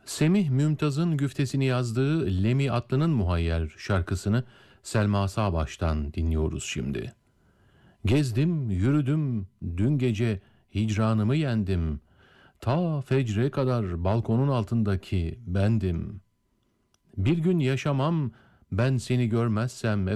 Semih Mümtaz'ın güftesini yazdığı Lemi Atlı'nın Muhayyer şarkısını Selma Sağbaş'tan dinliyoruz şimdi. Gezdim, yürüdüm, dün gece hicranımı yendim. Ta fecre kadar balkonun altındaki bendim. Bir gün yaşamam ben seni görmezsem